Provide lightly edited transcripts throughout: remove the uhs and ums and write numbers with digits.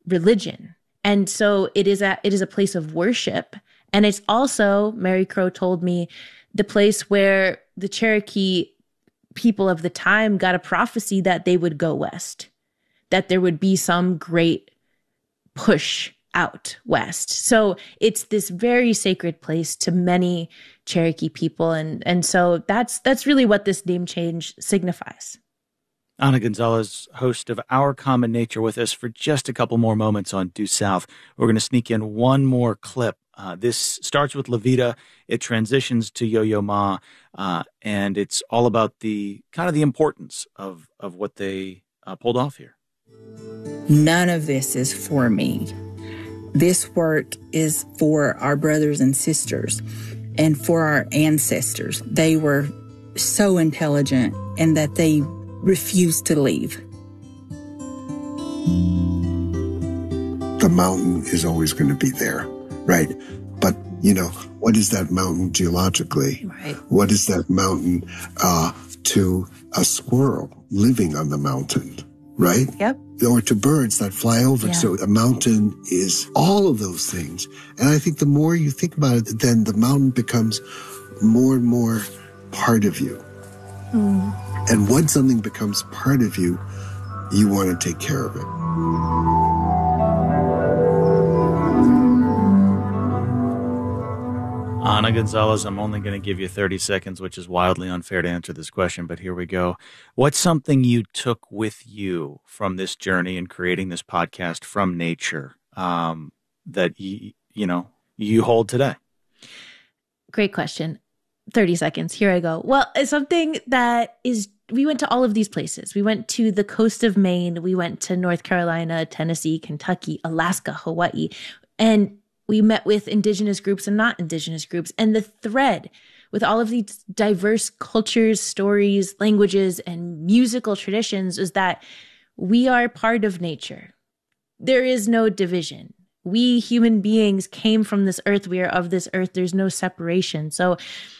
religion. And so it is a place of worship. And it's also, Mary Crow told me, the place where the Cherokee people of the time got a prophecy that they would go west, that there would be some great push out west. So it's this very sacred place to many Cherokee people. And so that's really what this name change signifies. Ana Gonzalez, host of Our Common Nature, with us for just a couple more moments on Due South. We're going to sneak in one more clip. This starts with Levita. It transitions to Yo-Yo Ma, and it's all about the kind of the importance of what they pulled off here. None of this is for me. This work is for our brothers and sisters and for our ancestors. They were so intelligent and that they refused to leave. The mountain is always going to be there, right? But, what is that mountain geologically? Right. What is that mountain to a squirrel living on the mountain, right? Yep. Or to birds that fly over. Yeah. So a mountain is all of those things. And I think the more you think about it, then the mountain becomes more and more part of you. And when something becomes part of you, you want to take care of it. Ana Gonzalez, I'm only going to give you 30 seconds, which is wildly unfair to answer this question, but here we go. What's something you took with you from this journey and creating this podcast from nature that you hold today? Great question. 30 seconds. Here I go. Well, it's something that is, we went to all of these places. We went to the coast of Maine. We went to North Carolina, Tennessee, Kentucky, Alaska, Hawaii, and we met with indigenous groups and not indigenous groups. And the thread with all of these diverse cultures, stories, languages, and musical traditions is that we are part of nature. There is no division. We human beings came from this earth. We are of this earth. There's no separation. So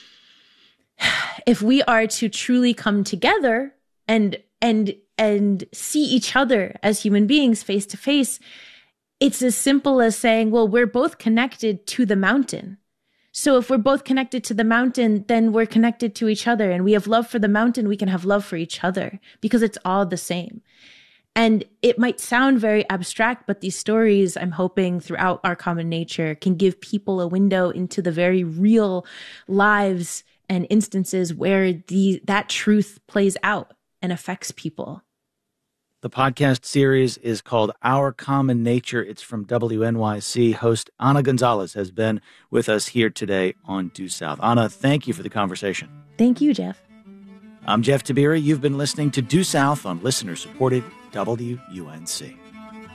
if we are to truly come together and see each other as human beings face to face, it's as simple as saying, well, we're both connected to the mountain. So if we're both connected to the mountain, then we're connected to each other, and we have love for the mountain, we can have love for each other because it's all the same. And it might sound very abstract, but these stories, I'm hoping throughout Our Common Nature, can give people a window into the very real lives and instances where that truth plays out and affects people. The podcast series is called Our Common Nature. It's from WNYC. Host Ana Gonzalez has been with us here today on Due South. Ana, thank you for the conversation. Thank you, Jeff. I'm Jeff Tabiri. You've been listening to Due South on listener-supported WUNC.